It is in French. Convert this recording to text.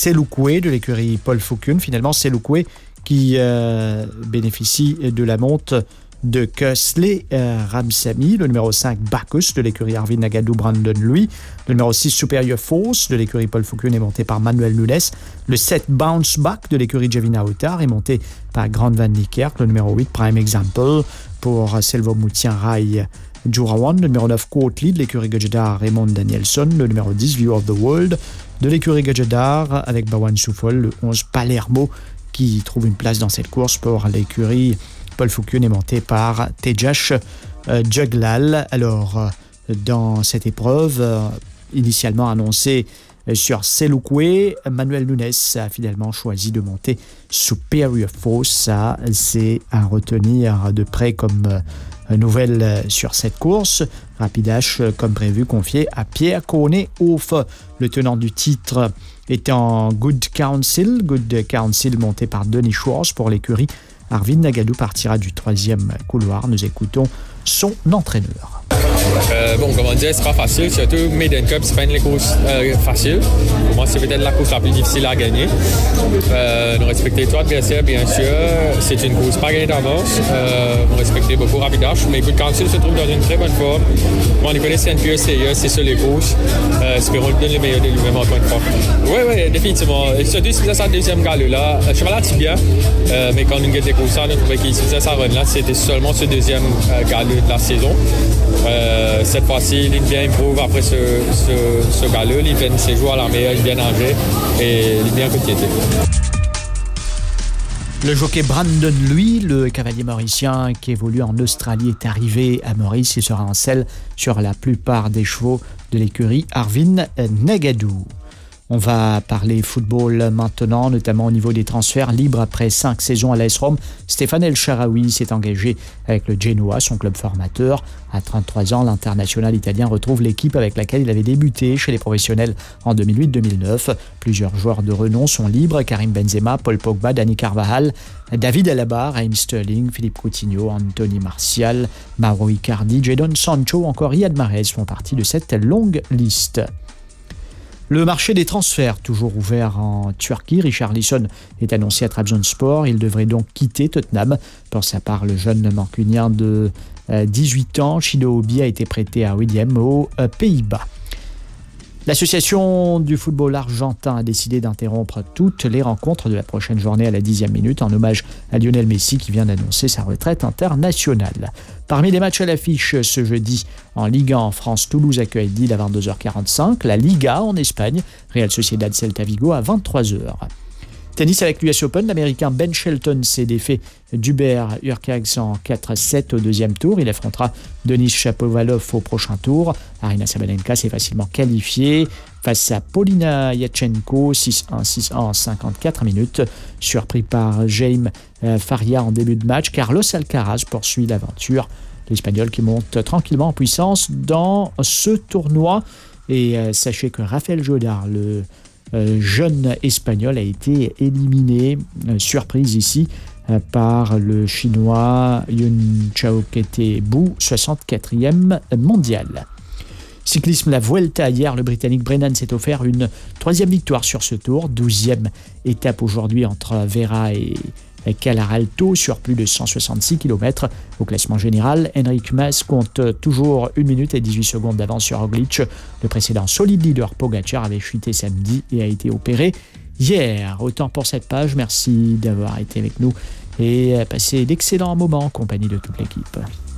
Selukwe de l'écurie Paul Fokun. Finalement, Selukwe qui bénéficie de la monte de Kesley Ramsamy, le numéro 5 Bacchus de l'écurie Arvin Nagadou Brandon Louis, le numéro 6 Superior Force de l'écurie Paul Fokun est monté par Manuel Nunes, le 7 Bounce Back de l'écurie Javina Outar est monté par Grand Van Niekerk, le numéro 8 Prime Example pour Selvo Moutien Rai Jurawan, le numéro 9 Courtly de l'écurie Gajadar Raymond Danielson, le numéro 10 View of the World de l'écurie Gajadar avec Bawan Soufol, le 11 Palermo qui trouve une place dans cette course pour l'écurie Paul Fokun est monté par Tejash Juglal. Alors, dans cette épreuve, initialement annoncée sur Selukwe, Manuel Nunes a finalement choisi de monter Superior Force. Ça, c'est à retenir de près comme nouvelle sur cette course. Rapidash, comme prévu, confié à Pierre Cornet-Hoff. Le tenant du titre étant Good Council monté par Denis Schwartz pour l'écurie Arvin Nagadou partira du 3e couloir. Nous écoutons son entraîneur. Comme on disait, c'est pas facile, surtout Maiden Cup, c'est pas une course facile. Pour moi, c'est peut-être la course la plus difficile à gagner. Nous respectons trois adversaires, bien sûr. C'est une course pas gagnée d'avance. On respectait beaucoup Rapidash, mais Good Council se trouve dans une très bonne forme. On les connaît, c'est un peu sérieux, c'est sur les courses. Espérons lui donner le meilleur de lui-même encore une fois. Oui, définitivement. Et surtout, si vous avez sa deuxième galop là, le cheval là, bien, mais quand on gagne des courses, on trouvait qu'il faisait sa run là, c'était seulement ce deuxième galop de la saison. Cette fois-ci, il bien improuve après ce galop, il fait ses jours à la meilleure, il vient nager et il vient compéter. Le jockey Brandon Louis, le cavalier mauricien qui évolue en Australie, est arrivé à Maurice et sera en selle sur la plupart des chevaux de l'écurie Arvin Nagadou. On va parler football maintenant, notamment au niveau des transferts libres après 5 saisons à l'AS Rome. Stéphane El Shaarawy s'est engagé avec le Genoa, son club formateur. À 33 ans, l'international italien retrouve l'équipe avec laquelle il avait débuté chez les professionnels en 2008-2009. Plusieurs joueurs de renom sont libres: Karim Benzema, Paul Pogba, Dani Carvajal, David Alaba, Raheem Sterling, Philippe Coutinho, Anthony Martial, Mauro Icardi, Jadon Sancho, encore Riyad Mahrez font partie de cette longue liste. Le marché des transferts, toujours ouvert en Turquie. Richarlison est annoncé à Trabzonspor. Il devrait donc quitter Tottenham. Pour sa part, le jeune mancunien de 18 ans, Chido Obi, a été prêté à William aux Pays-Bas. L'association du football argentin a décidé d'interrompre toutes les rencontres de la prochaine journée à la 10e minute en hommage à Lionel Messi qui vient d'annoncer sa retraite internationale. Parmi les matchs à l'affiche ce jeudi en Ligue 1 en France, Toulouse accueille Lille à 22h45. La Liga en Espagne, Real Sociedad Celta Vigo à 23h. Tennis avec l'US Open, l'Américain Ben Shelton s'est défait d'Hubert Hurkacz en 4-7 au deuxième tour. Il affrontera Denis Shapovalov au prochain tour. Aryna Sabalenka s'est facilement qualifiée face à Polina Yatchenko, 6-1, 6-1 en 54 minutes. Surpris par Jaime Faria en début de match, Carlos Alcaraz poursuit l'aventure. L'Espagnol qui monte tranquillement en puissance dans ce tournoi. Et sachez que Rafael Jodar, le jeune espagnol, a été éliminé, surprise ici, par le chinois Yun Chao Kete Bu, 64e mondial. Cyclisme, la Vuelta, hier, le Britannique Brennan s'est offert une 3e victoire sur ce tour, 12e étape aujourd'hui entre Vera et Calaralto sur plus de 166 km. Au classement général, Enric Mas compte toujours 1 minute et 18 secondes d'avance sur Roglic. Le précédent solide leader Pogacar avait chuté samedi et a été opéré hier. Autant pour cette page, merci d'avoir été avec nous et passé d'excellents moments en compagnie de toute l'équipe.